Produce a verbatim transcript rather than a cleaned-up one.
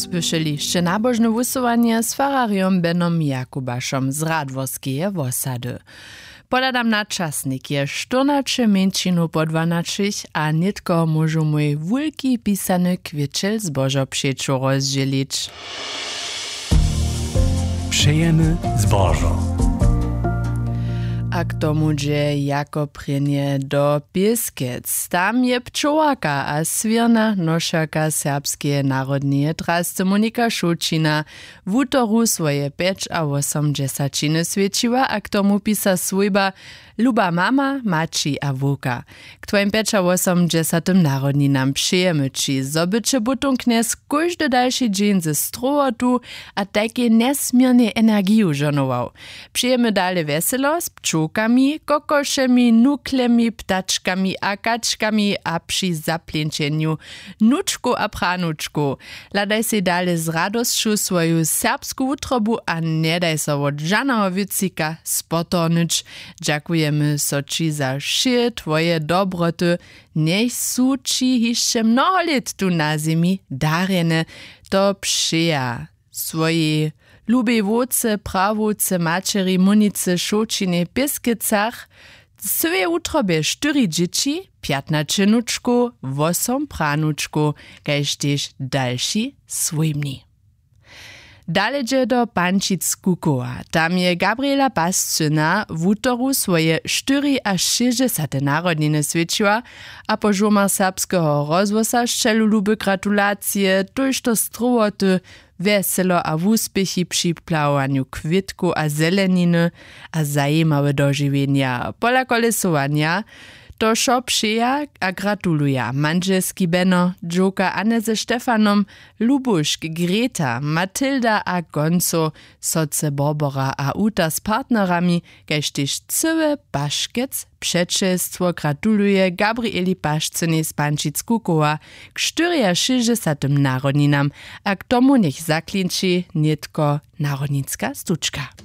Słyszeliście nabożne wysuwanie z farariom Benom Jakubaszom z Radworskiej Wosady. Podadam na czasnik je czternaście mięcinu po dwanaście, a nitko może mój wielki pisany kwieciel zbożo przyjeczu rozdzielić. Přejemy zbożo. A k tomu dže jako prynie do Pieskec. Tam je pčołaka a swierna nošaka serbskie narodnie trasce Monika Šučina w utoru swoje pięć a osiemdziesiątiny świeciła, a k tomu pisa swojba Luba mama, maci a wuka. K twoim pięć a osiemdziesiątym narodninam przyjemy ci zobycze butung knes każdy dalszy dzień ze strowotu a takie nesmiernie energiu żonował. Przyjemy dalej weselo z pčółkami, kokoszemi, nuklemi, ptaczkami a kaczkami a przy zaplęczeniu nuczku a pranuczku. Ladaj się dalej z radosću swoją serbską utrobu a nie daj się od żadnego wycika spotornyć. Dziękujemy so ci za wsze twoje dobroty. Niech su ci jeszcze mnoho lat tu na zemi darjene to przyja. Swoje lubej wódce, prawódce, mačeri, munice, Šučine, Pieskecach, swe utrobie cztery dzieci, piętnaście nuczku, osiem pranuczku, kaž tež dalsi swojmni. Dalej do Pančic Kukowa. Tam je Gabriela Pascyna w utoru swoje cztery a sześćdziesiąte narodniny świeciła, a po żumar serbskiego rozwosa szczelu luby gratulacje, tuż to strowoty, weselo a wuspěchy przy plawaniu kwitku a zeleniny a zajímawe dožiwienia. Pola kolesowania to šo przyja a gratuluja manželski Beno, dżoka Anne ze Stefanom, Lubušk, Greta, Matilda a Gonco, soce Barbara a Uta z partnerami, kaž tež całe Paškec předšelstvo gratuluje Gabrieli Pašcynej z Pančic Kukowa k štyriašesťdesiatym narodninam, a k tomu nech zaklinči nitko narodnicka stučka.